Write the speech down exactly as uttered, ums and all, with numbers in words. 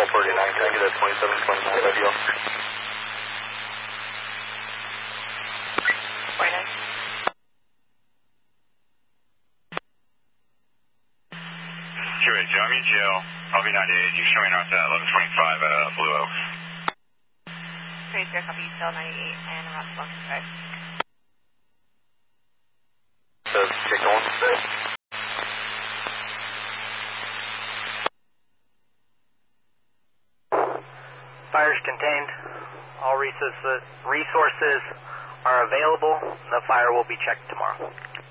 forty-nine, can I get a twenty-seven twenty-nine by deal? forty-nine. Sure, Joe, I'm in jail. I'll be ninety-eight. You show me north at eleven twenty-five at uh, Blue Oak. Great, zero, copy, still ninety-eight, and I'm out smoking drive. Says, get going. Fire's contained. All resources, resources are available. The fire will be checked tomorrow.